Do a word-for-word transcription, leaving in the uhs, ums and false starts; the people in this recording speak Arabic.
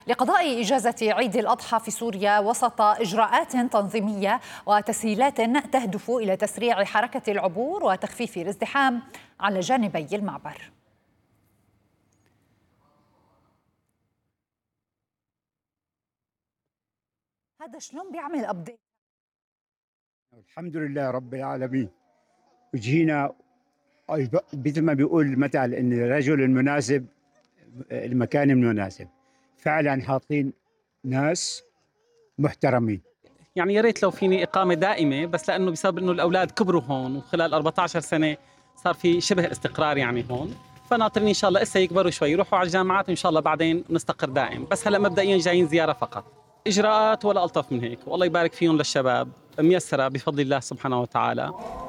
لقضاء إجازة عيد الأضحى في سوريا وسط إجراءات تنظيمية وتسهيلات تهدف إلى تسريع حركة العبور وتخفيف الازدحام على جانبي المعبر. هذا شلون بيعمل أبديت؟ الحمد لله رب العالمين. وجينا مثل ما بيقول المثل ان الرجل المناسب المكان المناسب. فعلا حاطين ناس محترمين. يعني يا ريت لو فيني إقامة دائمة، بس لأنه بسبب إنه الأولاد كبروا هون وخلال أربعة عشر سنة صار في شبه استقرار يعني هون، فناطرين إن شاء الله إسا يكبروا شوي يروحوا على الجامعات وإن شاء الله بعدين نستقر دائم، بس هلا مبدئيا جايين زيارة فقط. إجراءات ولا ألطف من هيك، والله يبارك فيهم للشباب، ميسرة بفضل الله سبحانه وتعالى.